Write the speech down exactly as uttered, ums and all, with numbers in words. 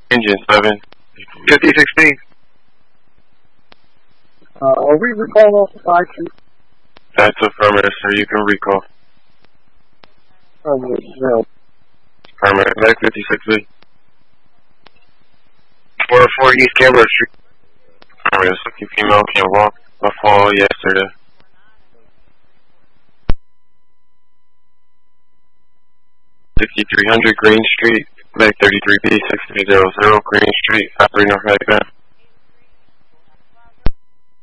Engine seven. fifty-six B. Uh, are we recalling off the side street? That's affirmative, sir. You can recall. Oh, no. Affirmative. Back fifty-six B. four oh four East Cambridge Street. Affirmative. Sicky female can walk. I fall yesterday. sixty-three hundred Green Street. Back thirty-three B. six three zero zero Green Street. five three North Back.